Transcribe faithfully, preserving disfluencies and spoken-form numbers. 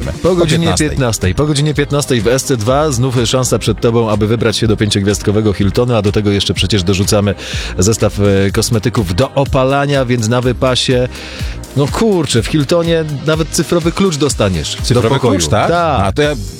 zapraszamy. Po godzinie piętnastej. piętnastej. Po godzinie piętnastej w S C dwa znów szansa przed tobą, aby wybrać się do pięciogwiazdkowego Hiltonu, a do tego jeszcze przecież dorzucamy zestaw e, kosmetyków do opalania, więc na wypasie, no kurczę, w Hiltonie nawet cyfrowy klucz dostaniesz. Cyfrowy do pokoju. klucz, tak? Tak. A to ja